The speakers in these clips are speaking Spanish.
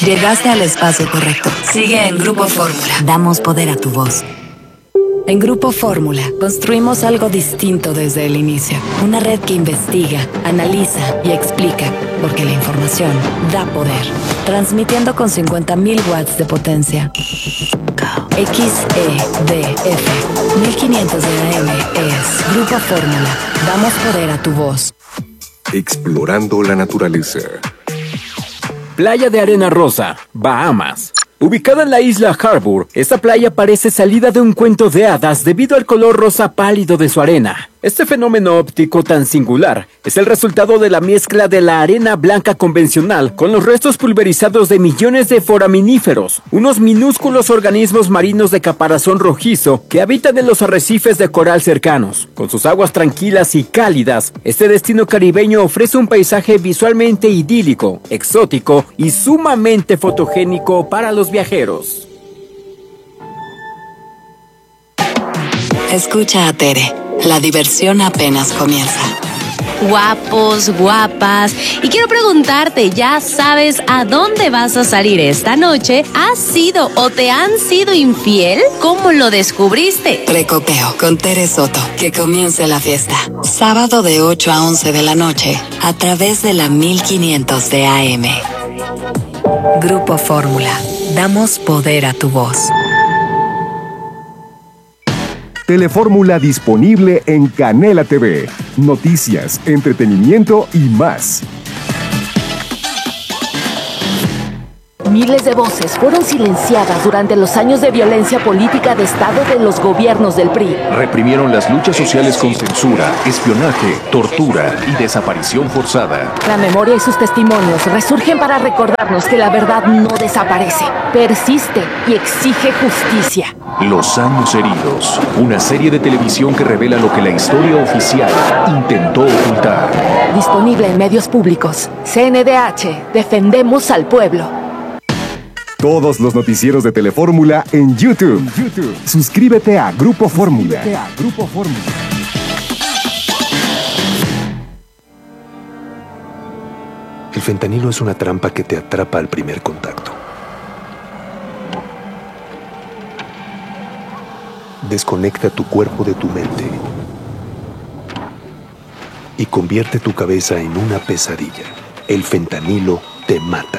Llegaste al espacio correcto. Sigue en Grupo Fórmula. Damos poder a tu voz. En Grupo Fórmula, construimos algo distinto desde el inicio. Una red que investiga, analiza y explica, porque la información da poder. Transmitiendo con 50.000 watts de potencia. XEDF 1500 de AM es Grupo Fórmula. Damos poder a tu voz. Explorando la naturaleza. Playa de Arena Rosa, Bahamas. Ubicada en la isla Harbour, esta playa parece salida de un cuento de hadas debido al color rosa pálido de su arena. Este fenómeno óptico tan singular es el resultado de la mezcla de la arena blanca convencional con los restos pulverizados de millones de foraminíferos, unos minúsculos organismos marinos de caparazón rojizo que habitan en los arrecifes de coral cercanos. Con sus aguas tranquilas y cálidas, este destino caribeño ofrece un paisaje visualmente idílico, exótico y sumamente fotogénico para los viajeros. Escucha a Tere. La diversión apenas comienza. Guapos, guapas. Y quiero preguntarte, ¿ya sabes a dónde vas a salir esta noche? ¿Has sido o te han sido infiel? ¿Cómo lo descubriste? Precopeo con Tere Soto. Que comience la fiesta. Sábado de 8 a 11 de la noche a través de la 1500 de AM. Grupo Fórmula. Damos poder a tu voz. Telefórmula disponible en Canela TV. Noticias, entretenimiento y más. Miles de voces fueron silenciadas durante los años de violencia política de Estado de los gobiernos del PRI. Reprimieron las luchas sociales con censura, espionaje, tortura y desaparición forzada. La memoria y sus testimonios resurgen para recordarnos que la verdad no desaparece, persiste y exige justicia. Los años heridos, una serie de televisión que revela lo que la historia oficial intentó ocultar. Disponible en medios públicos. CNDH, defendemos al pueblo. Todos los noticieros de Telefórmula en YouTube. Suscríbete a Grupo Fórmula. El fentanilo es una trampa que te atrapa al primer contacto. Desconecta tu cuerpo de tu mente y convierte tu cabeza en una pesadilla. El fentanilo te mata.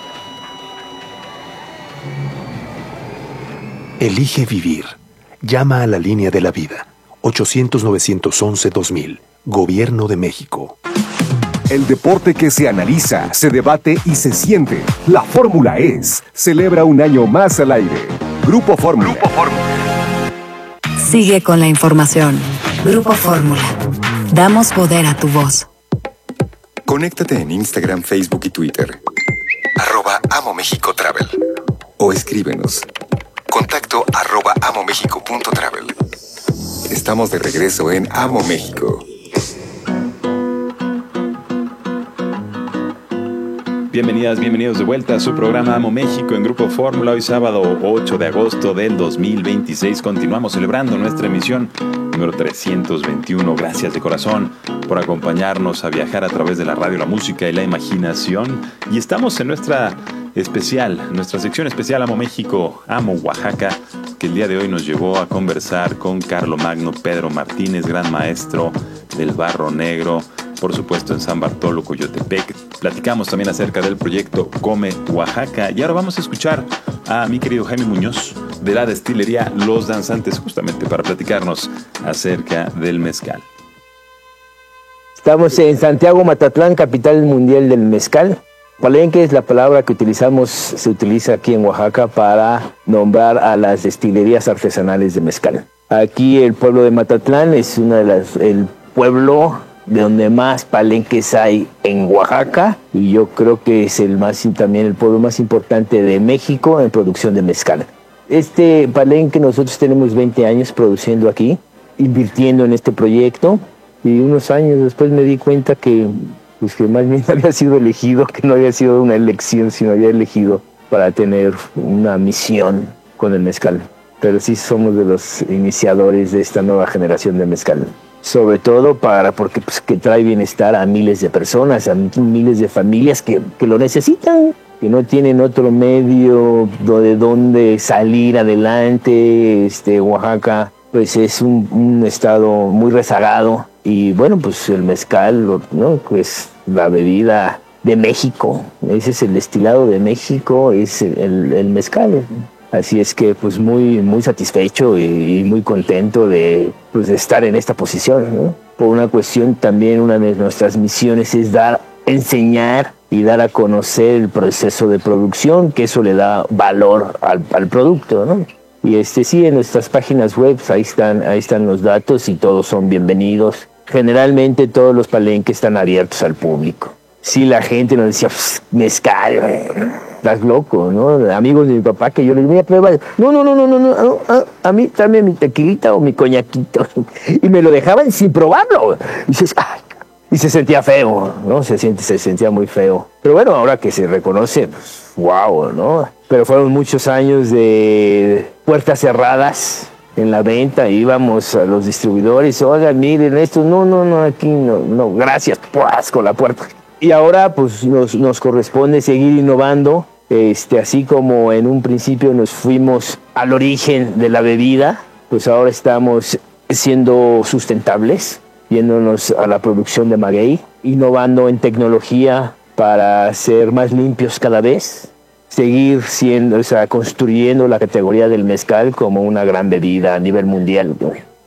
Elige vivir. Llama a la línea de la vida. 800-911-2000. Gobierno de México. El deporte que se analiza, se debate y se siente. La Fórmula es. Celebra un año más al aire. Grupo Fórmula. Sigue con la información. Grupo Fórmula. Damos poder a tu voz. Conéctate en Instagram, Facebook y Twitter. @AmoMéxicoTravel. O escríbenos. Contacto @amomexico.travel. Estamos de regreso en Amo México. Bienvenidas, bienvenidos de vuelta a su programa Amo México en Grupo Fórmula. Hoy sábado 8 de agosto del 2026 continuamos celebrando nuestra emisión número 321. Gracias de corazón por acompañarnos a viajar a través de la radio, la música y la imaginación. Y estamos en nuestra sección especial Amo México, Amo Oaxaca, que el día de hoy nos llevó a conversar con Carlomagno Pedro Martínez, gran maestro del barro negro, por supuesto en San Bartolo, Coyotepec. Platicamos también acerca del proyecto Come Oaxaca y ahora vamos a escuchar a mi querido Jaime Muñoz de la destilería Los Danzantes, justamente para platicarnos acerca del mezcal. Estamos en Santiago, Matatlán, capital mundial del mezcal. Palenque es la palabra que se utiliza aquí en Oaxaca para nombrar a las destilerías artesanales de mezcal. Aquí el pueblo de Matatlán es el pueblo de donde más palenques hay en Oaxaca, y yo creo que es también el pueblo más importante de México en producción de mezcal. Este palenque nosotros tenemos 20 años produciendo aquí, invirtiendo en este proyecto, y unos años después me di cuenta que más bien había sido elegido, que no había sido una elección, sino había elegido para tener una misión con el mezcal. Pero sí somos de los iniciadores de esta nueva generación de mezcal. Sobre todo porque que trae bienestar a miles de personas, a miles de familias que lo necesitan. que no tienen otro medio de donde salir adelante. Oaxaca pues es un estado muy rezagado y bueno, pues el mezcal, ¿no? Pues la bebida de México, ese es el destilado de México, es el mezcal. Así es que pues muy satisfecho y muy contento de estar en esta posición, ¿no? Por una cuestión también, una de nuestras misiones es enseñar y dar a conocer el proceso de producción, que eso le da valor al producto, ¿no? Y sí, en nuestras páginas web ahí están los datos y todos son bienvenidos. Generalmente todos los palenques están abiertos al público. Sí, la gente nos decía, mezcal, estás loco, ¿no? Amigos de mi papá que yo les voy a probar. No, a mí tráeme mi tequilita o mi coñaquito. Y me lo dejaban sin probarlo. Y dices, ¡ay! Y se sentía feo, ¿no? Se sentía muy feo. Pero bueno, ahora que se reconoce, pues, wow, ¿no? Pero fueron muchos años de puertas cerradas en la venta. Íbamos a los distribuidores, oigan, miren esto, no, aquí no, gracias, pues, con la puerta. Y ahora, pues, nos corresponde seguir innovando, así como en un principio nos fuimos al origen de la bebida, pues ahora estamos siendo sustentables, yéndonos a la producción de maguey, innovando en tecnología para ser más limpios cada vez, seguir construyendo la categoría del mezcal como una gran bebida a nivel mundial.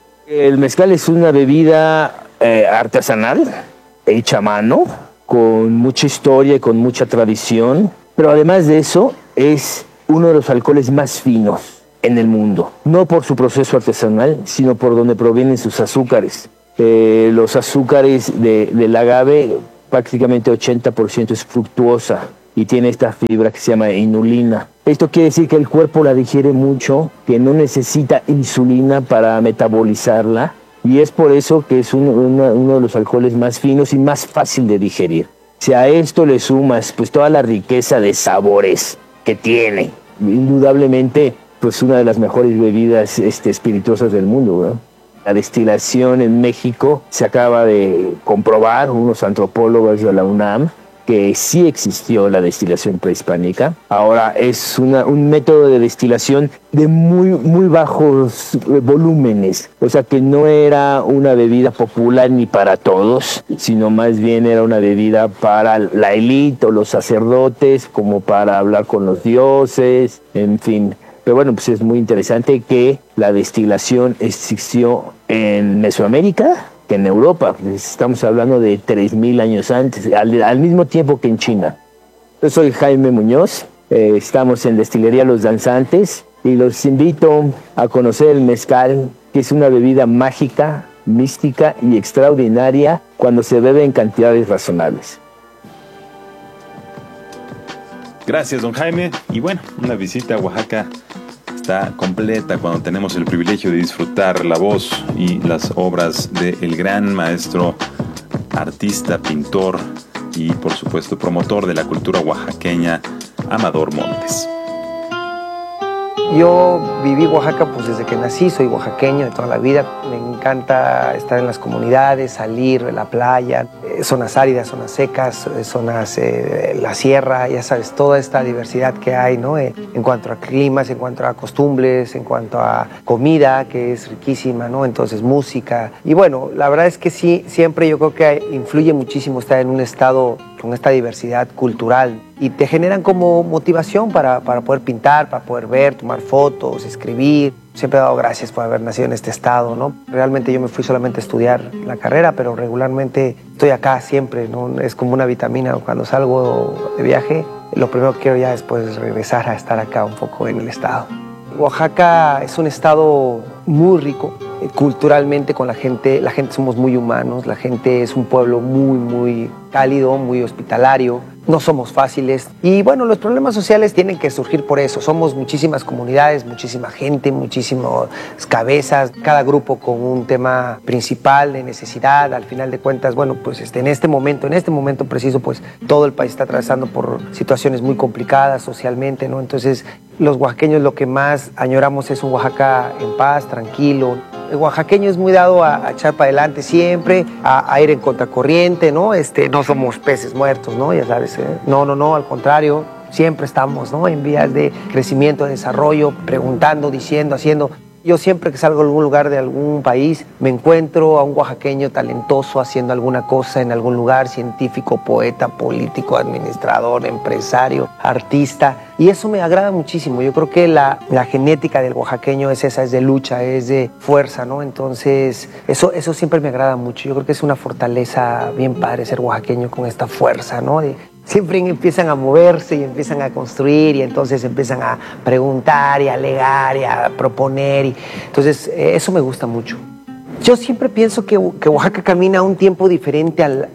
El mezcal es una bebida artesanal, hecha a mano, con mucha historia y con mucha tradición, pero además de eso es uno de los alcoholes más finos en el mundo, no por su proceso artesanal, sino por donde provienen sus azúcares. Los azúcares del agave, prácticamente 80% es fructuosa y tiene esta fibra que se llama inulina. Esto quiere decir que el cuerpo la digiere mucho, que no necesita insulina para metabolizarla, y es por eso que es uno de los alcoholes más finos y más fácil de digerir. Si a esto le sumas pues toda la riqueza de sabores que tiene, indudablemente pues una de las mejores bebidas espirituosas del mundo, ¿no? La destilación en México se acaba de comprobar, unos antropólogos de la UNAM, que sí existió la destilación prehispánica. Ahora es un método de destilación de muy bajos volúmenes, o sea que no era una bebida popular ni para todos, sino más bien era una bebida para la élite o los sacerdotes, como para hablar con los dioses, en fin. Pero bueno, pues es muy interesante que la destilación existió en Mesoamérica que en Europa. Estamos hablando de 3,000 años antes, al mismo tiempo que en China. Yo soy Jaime Muñoz, estamos en Destilería Los Danzantes y los invito a conocer el mezcal, que es una bebida mágica, mística y extraordinaria cuando se bebe en cantidades razonables. Gracias, don Jaime. Y bueno, una visita a Oaxaca está completa cuando tenemos el privilegio de disfrutar la voz y las obras del gran maestro, artista, pintor y por supuesto promotor de la cultura oaxaqueña, Amador Montes. Yo viví Oaxaca pues desde que nací, soy oaxaqueño de toda la vida. Me encanta estar en las comunidades, salir a la playa, zonas áridas, zonas secas, zonas, la sierra, ya sabes, toda esta diversidad que hay, ¿no? En cuanto a climas, en cuanto a costumbres, en cuanto a comida, que es riquísima, ¿no? Entonces música. Y bueno, la verdad es que sí, siempre yo creo que influye muchísimo estar en un estado con esta diversidad cultural y te generan como motivación para poder pintar, para poder ver, tomar fotos, escribir. Siempre he dado gracias por haber nacido en este estado, ¿no? Realmente yo me fui solamente a estudiar la carrera, pero regularmente estoy acá siempre, ¿no? Es como una vitamina. Cuando salgo de viaje, lo primero que quiero ya después es regresar a estar acá un poco en el estado. Oaxaca es un estado muy rico culturalmente con la gente somos muy humanos, la gente es un pueblo muy cálido, muy hospitalario, no somos fáciles y bueno, los problemas sociales tienen que surgir por eso, somos muchísimas comunidades, muchísima gente, muchísimas cabezas, cada grupo con un tema principal de necesidad, al final de cuentas, bueno, pues en este momento preciso, pues todo el país está atravesando por situaciones muy complicadas socialmente, ¿no? Entonces, los oaxaqueños lo que más añoramos es un Oaxaca en paz, tranquilo. El oaxaqueño es muy dado a echar para adelante siempre, a ir en contracorriente, ¿no? No somos peces muertos, ¿no? Ya sabes, No, al contrario. siempre estamos, ¿no? En vías de crecimiento, de desarrollo, preguntando, diciendo, haciendo. Yo siempre que salgo a algún lugar de algún país, me encuentro a un oaxaqueño talentoso haciendo alguna cosa en algún lugar, científico, poeta, político, administrador, empresario, artista. Y eso me agrada muchísimo. Yo creo que la genética del oaxaqueño es esa, es de lucha, es de fuerza, ¿no? Entonces, eso siempre me agrada mucho. Yo creo que es una fortaleza bien padre ser oaxaqueño con esta fuerza, ¿no? Siempre empiezan a moverse y empiezan a construir y entonces empiezan a preguntar y a alegar y a proponer. Entonces, eso me gusta mucho. Yo siempre pienso que Oaxaca camina a un tiempo diferente al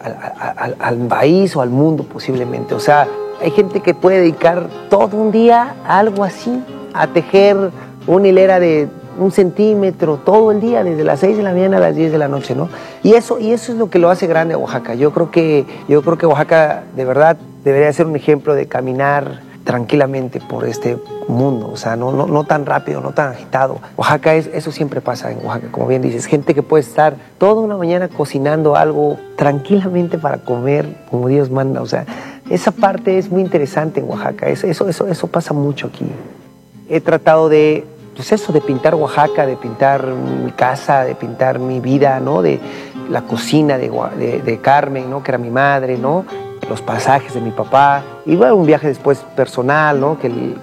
país o al mundo posiblemente. O sea, hay gente que puede dedicar todo un día a algo así, a tejer una hilera de 1 centímetro todo el día, desde las 6 de la mañana a las 10 de la noche, ¿no? Y eso es lo que lo hace grande a Oaxaca. Yo creo que Oaxaca de verdad debería ser un ejemplo de caminar tranquilamente por este mundo, o sea, no tan rápido, no tan agitado. Oaxaca eso siempre pasa en Oaxaca, como bien dices, gente que puede estar toda una mañana cocinando algo tranquilamente para comer como Dios manda, o sea, esa parte es muy interesante en Oaxaca, eso pasa mucho aquí. He tratado de pintar Oaxaca, de pintar mi casa, de pintar mi vida, ¿no? De la cocina de Carmen, ¿no? Que era mi madre, ¿no? Los pasajes de mi papá. Y bueno, un viaje después personal, ¿no?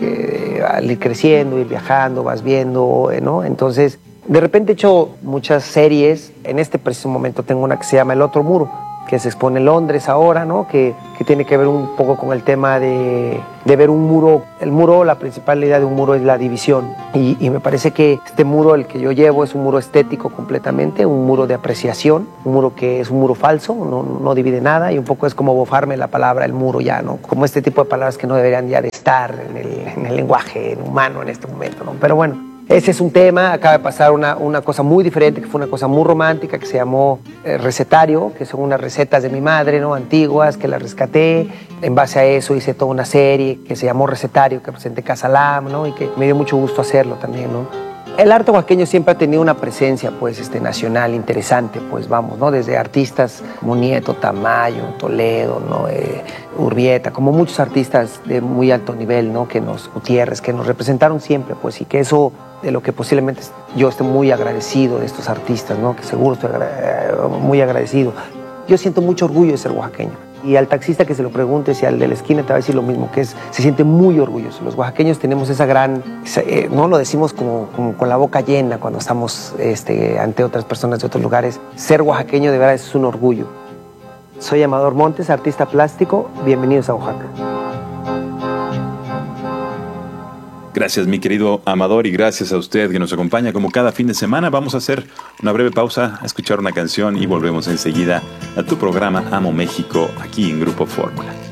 Que al ir creciendo, ir viajando, vas viendo, ¿no? Entonces, de repente he hecho muchas series. En este preciso momento tengo una que se llama El Otro Muro, que se expone en Londres ahora, ¿no? Que tiene que ver un poco con el tema de ver un muro. El muro, la principal idea de un muro es la división. Y me parece que este muro, el que yo llevo, es un muro estético completamente, un muro de apreciación, un muro que es un muro falso, no divide nada, y un poco es como bofarme la palabra el muro ya, ¿no? Como este tipo de palabras que no deberían ya de estar en el lenguaje humano en este momento, ¿no? Pero bueno, ese es un tema. Acaba de pasar una cosa muy diferente, que fue una cosa muy romántica, que se llamó Recetario, que son unas recetas de mi madre, ¿no? Antiguas, que las rescaté. En base a eso hice toda una serie que se llamó Recetario, que presenté Casalam, ¿no? Y que me dio mucho gusto hacerlo también, ¿no? El arte oaxaqueño siempre ha tenido una presencia, pues, nacional interesante, pues, vamos, ¿no? Desde artistas como Nieto, Tamayo, Toledo, ¿no? Urbieta, como muchos artistas de muy alto nivel, ¿no? Gutiérrez, que nos representaron siempre, pues, y que eso, de lo que posiblemente yo esté muy agradecido de estos artistas, ¿no? Que seguro estoy muy agradecido. Yo siento mucho orgullo de ser oaxaqueño. Y al taxista que se lo pregunte, si al de la esquina te va a decir lo mismo, que se siente muy orgulloso. Los oaxaqueños tenemos esa gran, no lo decimos como con la boca llena cuando estamos ante otras personas de otros lugares. Ser oaxaqueño de verdad es un orgullo. Soy Amador Montes, artista plástico. Bienvenidos a Oaxaca. Gracias, mi querido Amador, y gracias a usted que nos acompaña como cada fin de semana. Vamos a hacer una breve pausa, a escuchar una canción y volvemos enseguida a tu programa Amo México, aquí en Grupo Fórmula.